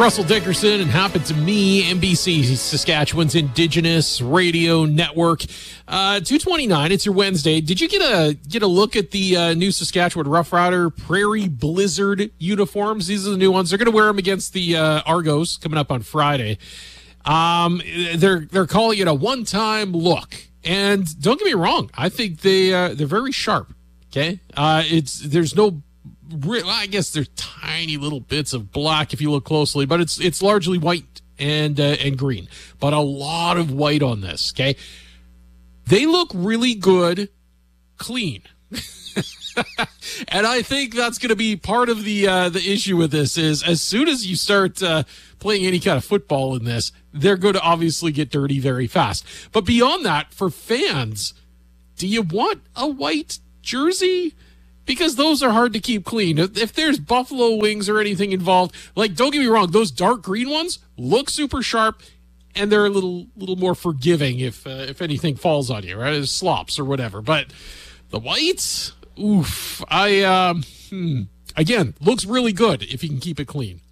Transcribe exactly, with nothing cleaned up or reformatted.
Russell Dickerson and Happen to Me, N B C Saskatchewan's Indigenous Radio Network. Uh, two twenty-nine, it's your Wednesday. Did you get a get a look at the uh, new Saskatchewan Rough Rider Prairie Blizzard uniforms? These are the new ones. They're going to wear them against the uh, Argos coming up on Friday. Um, they're they're calling it a one-time look, and don't get me wrong, I think they uh, they're very sharp. Okay, uh, it's there's no. I guess there's tiny little bits of black if you look closely, but it's it's largely white and uh, and green, but a lot of white on this. Okay, they look really good, clean, and I think that's going to be part of the uh, the issue with this. Is as soon as you start uh, playing any kind of football in this, they're going to obviously get dirty very fast. But beyond that, for fans, do you want a white jersey? Because those are hard to keep clean. If there's buffalo wings or anything involved, like, don't get me wrong, those dark green ones look super sharp, and they're a little little more forgiving if uh, if anything falls on you, right? It's slops or whatever. But the whites, oof. I um, hmm, again, looks really good if you can keep it clean.